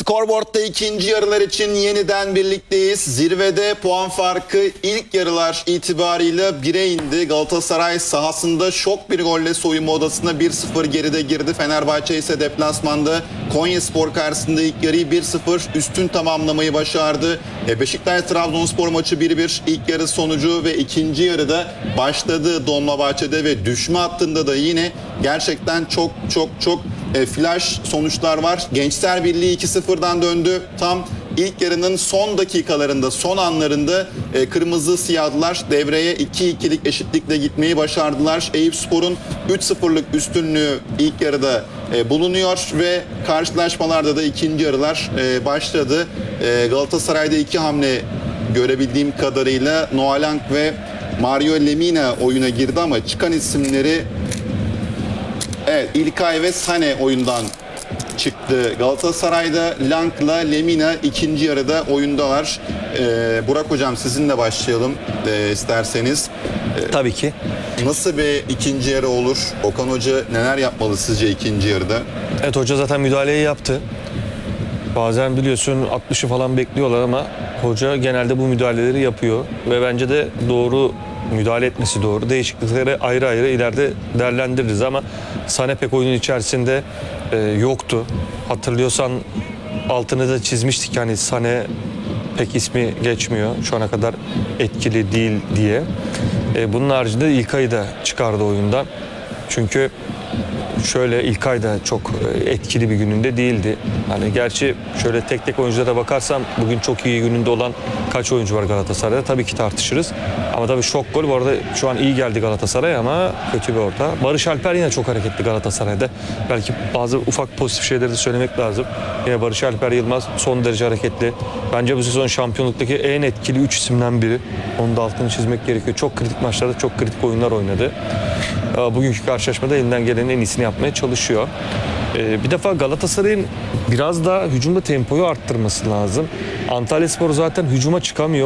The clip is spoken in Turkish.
Scoreboard'da ikinci yarılar için yeniden birlikteyiz. Zirvede puan farkı ilk yarılar itibarıyla 1'e indi. Galatasaray sahasında şok bir golle soyunma odasına 1-0 geride girdi. Fenerbahçe ise deplasmanda Konyaspor karşısında ilk yarıyı 1-0 üstün tamamlamayı başardı. Beşiktaş-Trabzonspor maçı 1-1 ilk yarı sonucu ve ikinci yarıda başladı Dolmabahçe'de ve düşme hattında da yine gerçekten çok flash sonuçlar var. Gençler Birliği 2-0'dan döndü. Tam ilk yarının son dakikalarında, son anlarında kırmızı siyahlılar devreye 2-2'lik eşitlikle gitmeyi başardılar. Eyüpspor'un 3-0'lık üstünlüğü ilk yarıda bulunuyor ve karşılaşmalarda da ikinci yarılar başladı. Galatasaray'da iki hamle görebildiğim kadarıyla Noalang ve Mario Lemina oyuna girdi ama çıkan isimleri İlkay ve Sane oyundan çıktı. Galatasaray'da Lang'la Lemina ikinci yarıda oyundalar. Burak Hocam sizinle başlayalım isterseniz. Tabii ki. Nasıl bir ikinci yarı olur? Okan Hoca neler yapmalı sizce ikinci yarıda? Evet, hoca zaten müdahaleyi yaptı. Bazen biliyorsun 60'ı falan bekliyorlar ama hoca genelde bu müdahaleleri yapıyor. Ve bence de doğru müdahale etmesi doğru. Değişiklikleri ayrı ayrı ileride değerlendiririz ama Sane pek oyunun içerisinde yoktu. Hatırlıyorsan altını da çizmiştik, yani Sane pek ismi geçmiyor. Şu ana kadar etkili değil diye. Bunun haricinde İlkay'ı da çıkardı oyundan. Çünkü şöyle, İlkay da çok etkili bir gününde değildi. Hani gerçi şöyle tek tek oyunculara bakarsam bugün çok iyi gününde olan kaç oyuncu var Galatasaray'da, tabii ki tartışırız. Ama tabii şok gol bu arada, şu an iyi geldi Galatasaray ama kötü bir orta. Barış Alper yine çok hareketli Galatasaray'da. Belki bazı ufak pozitif şeyleri de söylemek lazım. Yine Barış Alper Yılmaz son derece hareketli. Bence bu sezon şampiyonluktaki en etkili 3 isimden biri. Onun da altını çizmek gerekiyor. Çok kritik maçlarda çok kritik oyunlar oynadı. Bugünkü karşılaşmada elinden gelenin en iyisini yapmaya çalışıyor. Bir defa Galatasaray'ın biraz daha hücumda tempoyu arttırması lazım. Antalyaspor zaten hücuma çıkamıyor.